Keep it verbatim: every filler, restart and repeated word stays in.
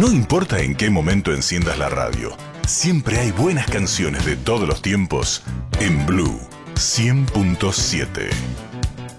No importa en qué momento enciendas la radio, siempre hay buenas canciones de todos los tiempos en Blue cien punto siete.